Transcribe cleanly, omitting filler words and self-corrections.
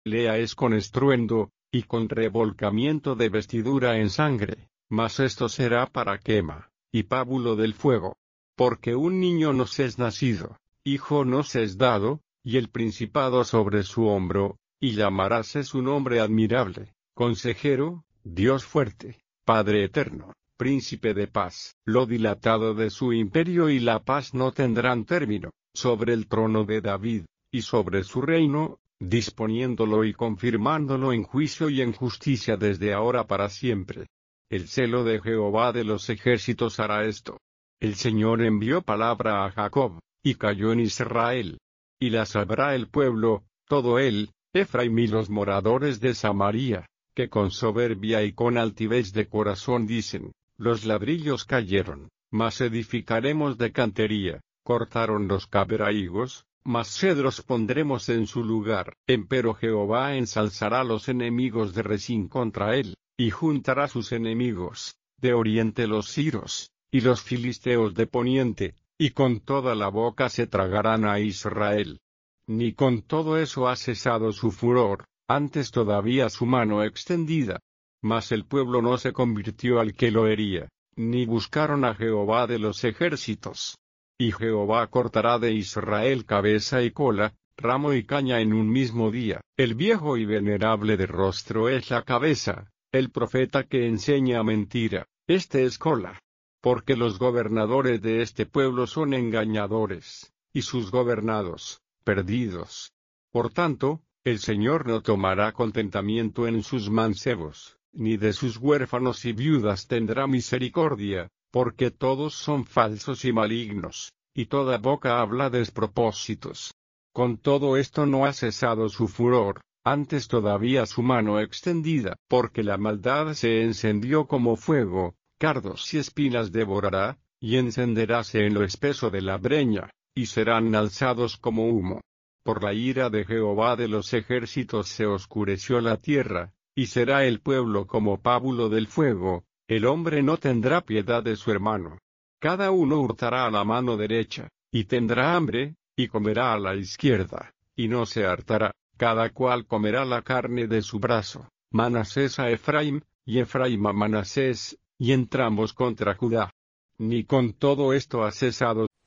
Lea es con estruendo, y con revolcamiento de vestidura en sangre, mas esto será para quema, y pábulo del fuego. Porque un niño nos es nacido, hijo nos es dado, y el principado sobre su hombro, y llamaráse su nombre admirable, Consejero, Dios fuerte, Padre eterno, Príncipe de paz. Lo dilatado de su imperio y la paz no tendrán término, sobre el trono de David, y sobre su reino, disponiéndolo y confirmándolo en juicio y en justicia desde ahora para siempre. El celo de Jehová de los ejércitos hará esto. El Señor envió palabra a Jacob, y cayó en Israel. Y la sabrá el pueblo, todo él, Efraim y los moradores de Samaria, que con soberbia y con altivez de corazón dicen, los ladrillos cayeron, mas edificaremos de cantería, cortaron los cabraigos, mas cedros pondremos en su lugar. Empero Jehová ensalzará los enemigos de Rezín contra él, y juntará sus enemigos, de oriente los siros, y los filisteos de poniente, y con toda la boca se tragarán a Israel. Ni con todo eso ha cesado su furor, antes todavía su mano extendida. Mas el pueblo no se convirtió al que lo hería, ni buscaron a Jehová de los ejércitos. Y Jehová cortará de Israel cabeza y cola, ramo y caña en un mismo día. El viejo y venerable de rostro es la cabeza, el profeta que enseña mentira, este es cola. Porque los gobernadores de este pueblo son engañadores, y sus gobernados, perdidos. Por tanto, el Señor no tomará contentamiento en sus mancebos, ni de sus huérfanos y viudas tendrá misericordia, porque todos son falsos y malignos, y toda boca habla despropósitos. Con todo esto no ha cesado su furor, antes todavía su mano extendida, porque la maldad se encendió como fuego, cardos y espinas devorará, y encenderáse en lo espeso de la breña, y serán alzados como humo. Por la ira de Jehová de los ejércitos se oscureció la tierra, y será el pueblo como pábulo del fuego, el hombre no tendrá piedad de su hermano. Cada uno hurtará a la mano derecha, y tendrá hambre, y comerá a la izquierda, y no se hartará, cada cual comerá la carne de su brazo, Manasés a Efraim, y Efraim a Manasés, y entrambos contra Judá. Ni con todo esto ha cesado